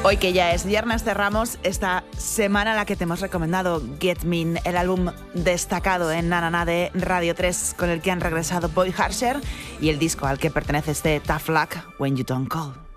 Hoy que ya es viernes cerramos esta semana en la que te hemos recomendado Get Me, el álbum destacado en Na Na Na de Radio 3 con el que han regresado Boy Harsher y el disco al que pertenece este Tough Luck When You Don't Call.